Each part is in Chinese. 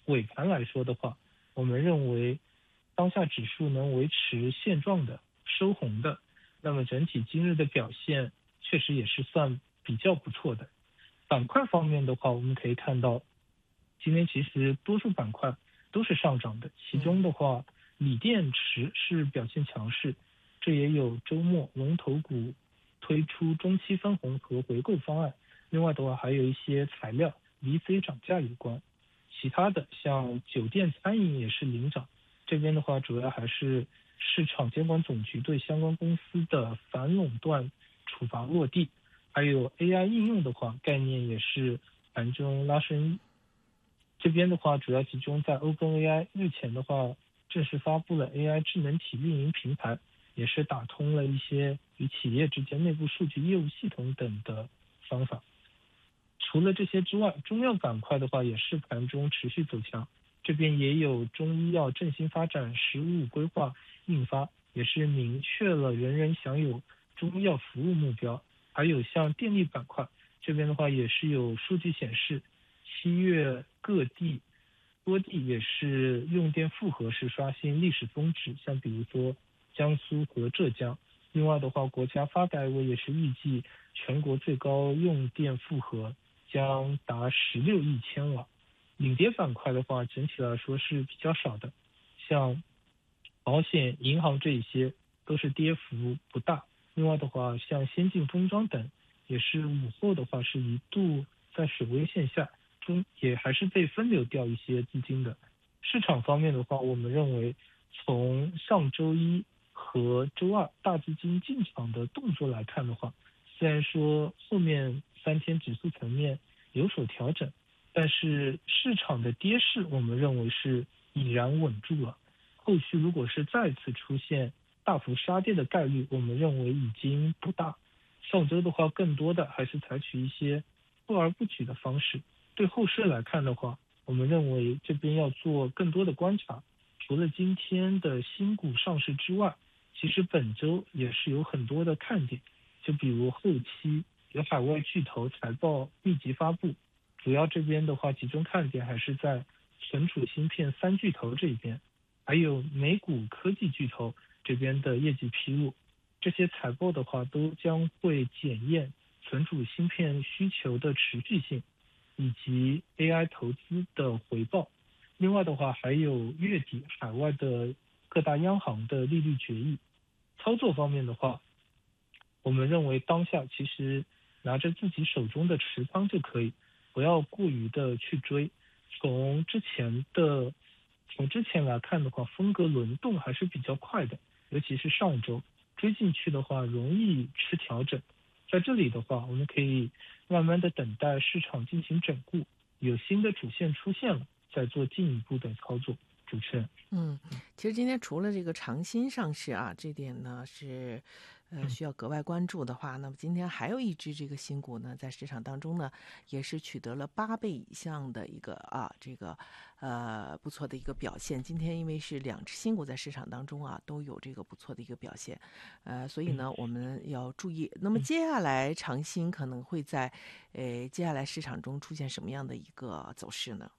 尾盘来说的话，我们认为当下指数能维持现状的收红的，那么整体今日的表现确实也是算比较不错的。板块方面的话，我们可以看到，今天其实多数板块都是上涨的，其中的话，锂电池是表现强势，这也有周末龙头股推出中期分红和回购方案。另外的话，还有一些材料 VC 涨价有关。其他的像酒店、餐饮也是领涨。这边的话，主要还是市场监管总局对相关公司的反垄断处罚落地，还有 AI 应用的话，概念也是盘中拉升。这边的话，主要集中在 OpenAI 日前的话，正式发布了 AI 智能体运营平台，也是打通了一些与企业之间内部数据业务系统等的方法。除了这些之外，中药板块的话也是盘中持续走强，这边也有中医药振兴发展“15+5”规划印发，也是明确了人人享有中医药服务目标。还有像电力板块这边的话，也是有数据显示，7月多地也是用电负荷是刷新历史峰值，像比如说江苏和浙江。另外的话，国家发改委也是预计全国最高用电负荷将达16亿千瓦。领跌板块的话，整体来说是比较少的，像保险、银行这一些都是跌幅不大。另外的话，像先进封装等，也是午后的话是一度在水位线下，中也还是被分流掉一些资金的。市场方面的话，我们认为从上周一和周二大资金进场的动作来看的话，虽然说后面3天指数层面有所调整，但是市场的跌势我们认为是已然稳住了。后续如果是再次出现大幅杀跌的概率，我们认为已经不大。上周的话，更多的还是采取一些坐而不举的方式。对后市来看的话，我们认为这边要做更多的观察。除了今天的新股上市之外，其实本周也是有很多的看点，就比如后期有海外巨头财报密集发布，主要这边的话集中看点还是在存储芯片3巨头这边，还有美股科技巨头这边的业绩披露。这些财报的话都将会检验存储芯片需求的持续性，以及 AI 投资的回报。另外的话，还有月底海外的各大央行的利率决议。操作方面的话，我们认为当下其实拿着自己手中的持仓就可以，不要过于的去追。从之前来看的话，风格轮动还是比较快的，尤其是上周追进去的话，容易吃调整。在这里的话，我们可以慢慢的等待市场进行整固，有新的主线出现了，再做进一步的操作。主持人。 其实今天除了这个长新上市啊，这点呢是需要格外关注的话，那么今天还有一只这个新股呢，在市场当中呢，也是取得了8倍以上的一个不错的一个表现。今天因为是2只新股在市场当中啊，都有这个不错的一个表现，所以呢我们要注意。那么接下来长新可能会在接下来市场中出现什么样的一个走势呢？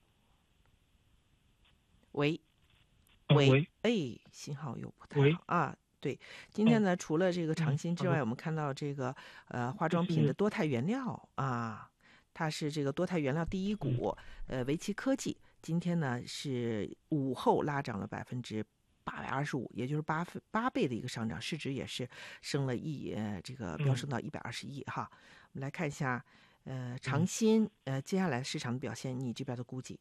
喂，信号又不太好啊。对，今天呢，除了这个长新之外，我们看到这个化妆品的多态原料啊，它是这个多态原料第一股，维奇科技，今天呢是午后拉涨了825%，也就是8倍的一个上涨，市值也是升了这个飙升到120亿哈。我们来看一下长新接下来市场的表现，你这边的估计？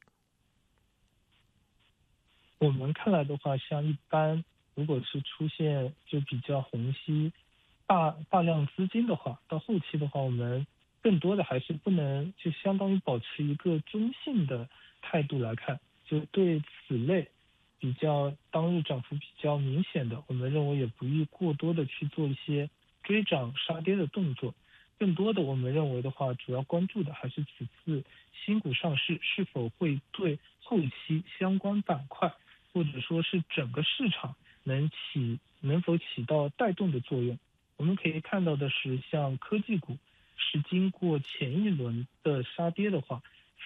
我们看来的话，像一般如果是出现就比较虹吸大量资金的话，到后期的话，我们更多的还是不能就相当于保持一个中性的态度来看，就对此类比较当日涨幅比较明显的，我们认为也不宜过多的去做一些追涨杀跌的动作。更多的我们认为的话，主要关注的还是此次新股上市是否会对后期相关板块或者说是整个市场能否起到带动的作用。我们可以看到的是，像科技股是经过前一轮的杀跌的话，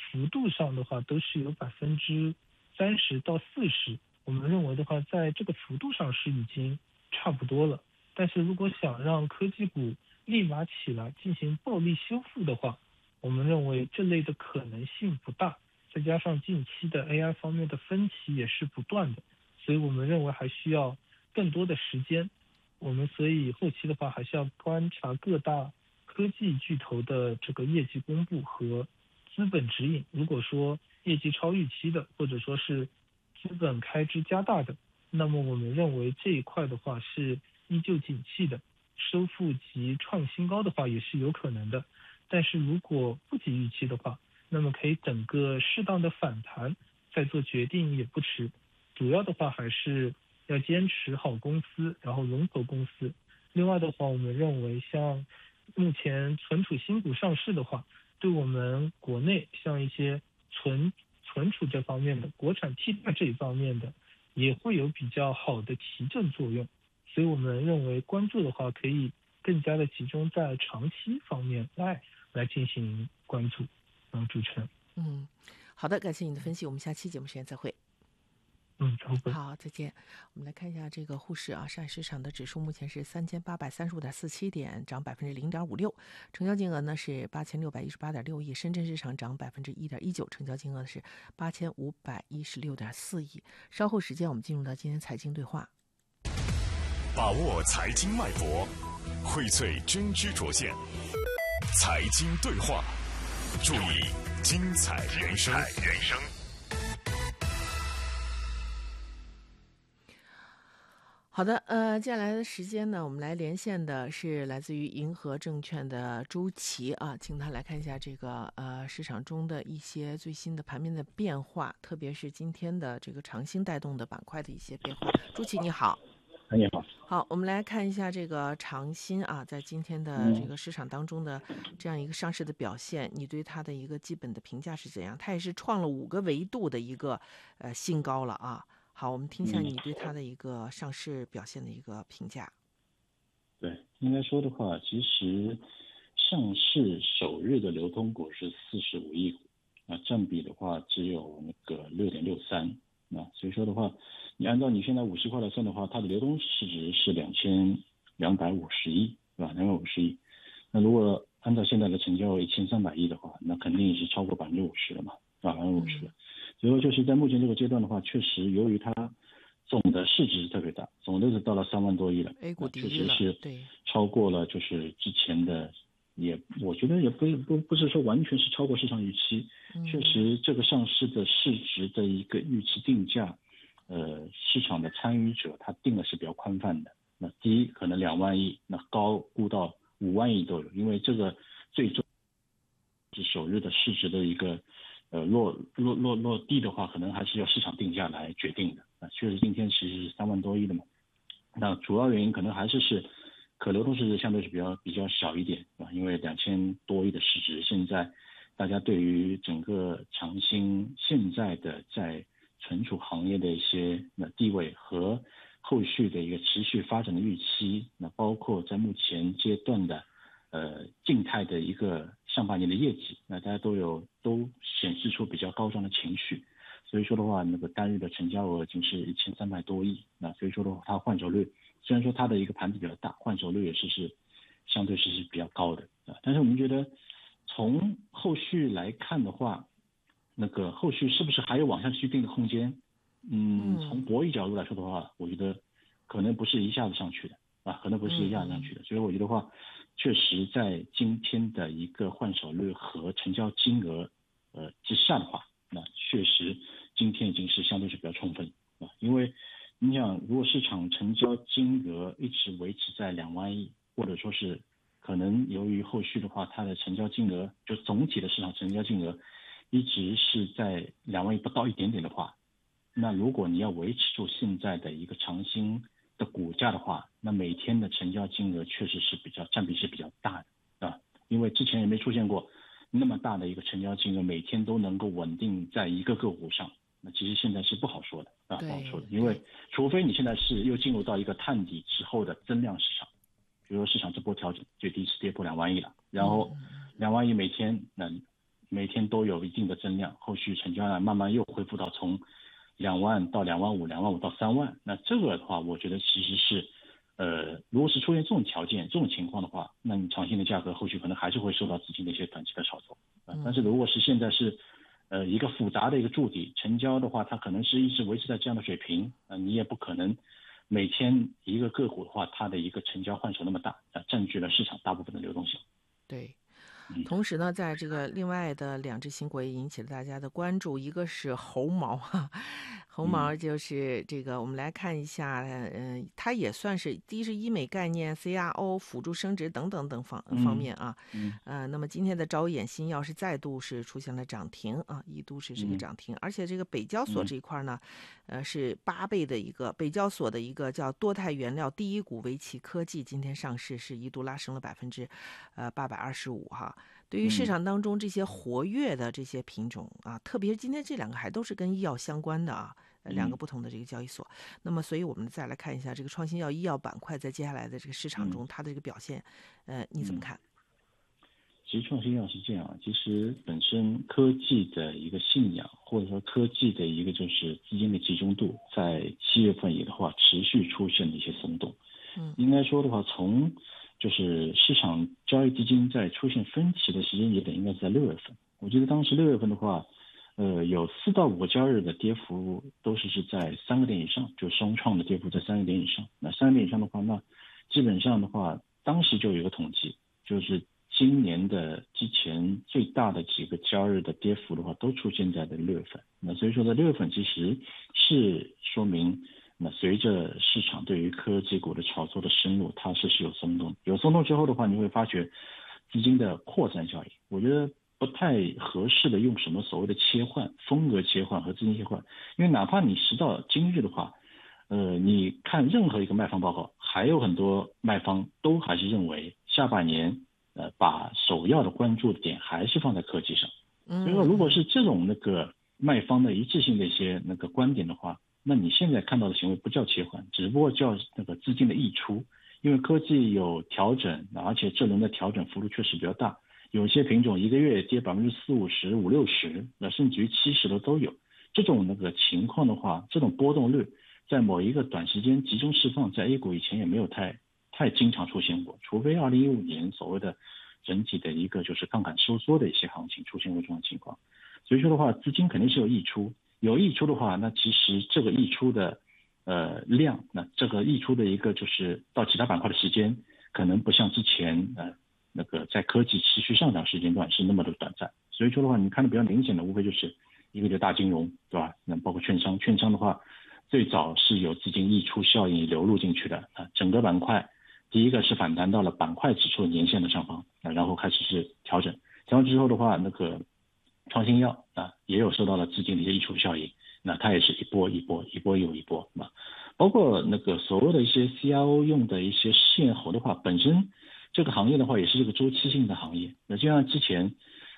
幅度上的话都是有30%到40%，我们认为的话，在这个幅度上是已经差不多了。但是如果想让科技股立马起来进行暴力修复的话，我们认为这类的可能性不大。再加上近期的 AI 方面的分歧也是不断的，所以我们认为还需要更多的时间。我们所以后期的话还是要观察各大科技巨头的这个业绩公布和资本指引。如果说业绩超预期的，或者说是资本开支加大的，那么我们认为这一块的话是依旧景气的，收复及创新高的话也是有可能的。但是如果不及预期的话，那么可以等个适当的反弹再做决定也不迟。主要的话还是要坚持好公司，然后龙头公司。另外的话，我们认为像目前存储新股上市的话，对我们国内像一些存储这方面的国产替代这一方面的，也会有比较好的提振作用。所以我们认为关注的话，可以更加的集中在长期方面来进行关注。主持人。 好的，感谢你的分析，我们下期节目时间再会。 再会。 好，再见。我们来看一下这个沪市啊，上海市场的指数目前是3835.47点，涨0.56%，成交金额呢是8618.6亿，深圳市场涨1.19%，成交金额是8516.4亿。稍后时间我们进入到今天财经对话， 把握财经脉搏，荟萃真知灼见，财经对话，注意精彩人生。 好的，接下来的时间呢，我们来连线的是来自于银河证券的朱琦啊，请他来看一下这个市场中的一些最新的盘面的变化，特别是今天的这个长兴带动的板块的一些变化。朱琦你好。 你好。 好，我们来看一下这个长兴啊，在今天的这个市场当中的这样一个上市的表现，你对它的一个基本的评价是怎样？它也是创了5个维度的一个新高了啊。好，我们听一下你对它的一个上市表现的一个评价。 对，应该说的话，其实上市首日的流通股是45亿股，占比的话只有那个6.63%，所以说的话，你按照你现在50块来算的话，它的流通市值是2250亿，是吧？250亿。那如果按照现在的成交额1300亿的话，那肯定也是超过50%了嘛，是吧？50%了。所以说就是在目前这个阶段的话，确实由于它总的市值是特别大，总的是到了3万多亿了， A 股第一了， 确实是超过了就是之前的，我觉得也不是说完全是超过市场预期，确实这个上市的市值的一个预期定价，市场的参与者他定的是比较宽泛的，那低可能2万亿，那高估到5万亿都有，因为这个最终是首日的市值的一个落地的话，可能还是要市场定价来决定的。确实今天其实是3万多亿的嘛，那主要原因可能还是可流通市值相对是比较小一点，因为2000多亿的市值，现在大家对于整个长兴现在的在存储行业的一些地位和后续的一个持续发展的预期，那包括在目前阶段的静态的一个上半年的业绩，那大家都显示出比较高涨的情绪，所以说的话，那个单日的成交额已经是1300多亿，那所以说的话，它换手率虽然说它的一个盘子比较大，换手率也是相对是比较高的，但是我们觉得从后续来看的话，那个后续是不是还有往下去定的空间？从博弈角度来说的话，我觉得可能不是一下子上去的所以我觉得话，确实在今天的一个换手率和成交金额之下的话，那确实今天已经是相对是比较充分因为你想，如果市场成交金额一直维持在2万亿，或者说是可能由于后续的话，它的成交金额就总体的市场成交金额一直是在2万亿不到一点点的话，那如果你要维持住现在的一个长兴的股价的话，那每天的成交金额确实是占比是比较大的因为之前也没出现过那么大的一个成交金额每天都能够稳定在一个个股上，那其实现在是不好说的不好说的，因为除非你现在是又进入到一个探底之后的增量市场，比如说市场这波调整最低是跌破2万亿了，然后2万亿每天，那每天都有一定的增量，后续成交量慢慢又恢复到从2万到2万5、2万5到3万。那这个的话，我觉得其实是，如果是出现这种条件、这种情况的话，那你长线的价格后续可能还是会受到资金的一些短期的炒作。但是如果是现在是，一个复杂的一个筑底成交的话，它可能是一直维持在这样的水平，你也不可能每天一个个股的话，它的一个成交换手那么大，占据了市场大部分的流动性。 对。同时呢，在这个另外的2只新股也引起了大家的关注，一个是猴毛哈，猴毛就是这个，我们来看一下，它也算是第一是医美概念、CRO 辅助生殖等方面啊，那么今天的招眼新药是再度是出现了涨停啊，一度是这个涨停，而且这个北交所这一块呢，是8倍的一个北交所的一个叫多肽原料第一股维奇科技今天上市，是一度拉升了825%哈。对于市场当中这些活跃的这些品种啊，特别是今天这2个还都是跟医药相关的啊，2个不同的这个交易所。那么，所以我们再来看一下这个创新药医药板块在接下来的这个市场中它的这个表现，你怎么看？ 其实创新药是这样，其实本身科技的一个信仰，或者说科技的一个就是资金的集中度，在7月份的话持续出现了一些松动。应该说的话，从就是市场交易资金在出现分歧的时间节点，应该是在6月份。我记得当时6月份的话，有4到5个交易日的跌幅都是在3个点以上，就双创的跌幅在3个点以上。那3个点以上的话，那基本上的话，当时就有一个统计，就是今年的之前最大的几个交易日的跌幅的话，都出现在6月份。那所以说在6月份其实是说明，那随着市场对于科技股的炒作的深入，它是有松动。有松动之后的话，你会发觉资金的扩散效应。我觉得不太合适的用什么所谓的切换、风格切换和资金切换，因为哪怕你时到今日的话，你看任何一个卖方报告，还有很多卖方都还是认为下半年，把首要的关注的点还是放在科技上。所以说，如果是这种卖方的一致性的一些观点的话，那你现在看到的行为不叫切换，只不过叫资金的溢出，因为科技有调整，而且这轮的调整幅度确实比较大，有些品种一个月跌40%、50%、50%、60%，那甚至于70%的都有。这种情况的话，这种波动率在某一个短时间集中释放，在 A 股以前也没有太经常出现过，除非2015年所谓的整体的一个就是杠杆收缩的一些行情出现过这种情况。所以说的话，资金肯定是有溢出。有溢出的话，那其实这个溢出的量，那这个溢出的一个就是到其他板块的时间，可能不像之前在科技持续上涨时间段是那么的短暂。所以说的话，你看的比较明显的无非就是一个就大金融，对吧？那包括券商的话，最早是有资金溢出效应流入进去的啊，整个板块第一个是反弹到了板块指数的年线的上方，然后开始是调整之后的话，创新药啊也有受到了资金的一些溢出效应，那它也是一波又一波啊。包括所谓的一些 CRO 用的一些试验猴的话，本身这个行业的话也是这个周期性的行业。那就像之前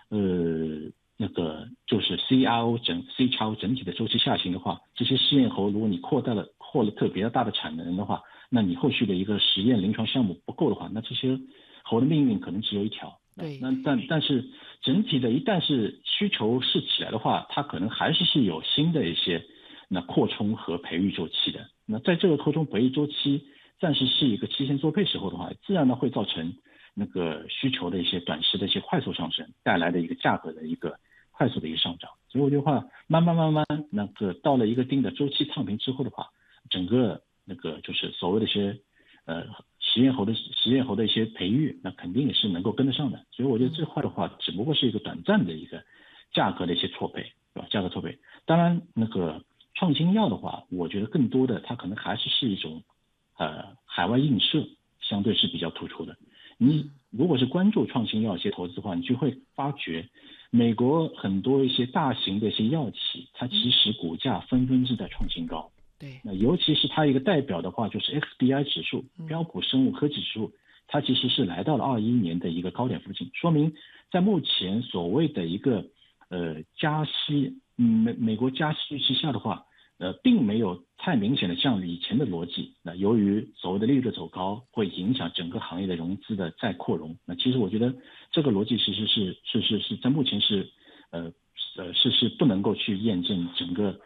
就是 CRO 整体的周期下行的话，这些试验猴如果你扩了特别大的产能的话，那你后续的一个实验临床项目不够的话，那这些猴的命运可能只有一条。 对， 但是整体的一旦是需求是起来的话，它可能还是有新的一些扩充和培育周期的。那在这个扩充培育周期暂时是一个期限作配时候的话，自然呢会造成需求的一些短时的一些快速上升，带来的一个价格的一个快速的一个上涨。所以我觉得话，慢慢到了一个定的周期躺平之后的话，整个就是所谓的一些实验猴的一些培育，那肯定也是能够跟得上的。所以我觉得这块的话，只不过是一个短暂的一个价格的一些错配，对吧？价格错配。当然创新药的话，我觉得更多的它可能还是一种海外映射，相对是比较突出的。你如果是关注创新药一些投资的话，你就会发觉美国很多一些大型的一些药企，它其实股价纷纷是在创新高。 对， 那尤其是它一个代表的话，就是 XBI 指数，标普生物科技指数，它其实是来到了21年的一个高点附近，说明在目前所谓的一个加息，美国加息预期下的话，并没有太明显的像以前的逻辑。那由于所谓的利率走高，会影响整个行业的融资的再扩容。那其实我觉得这个逻辑其实是在目前是是不能够去验证整个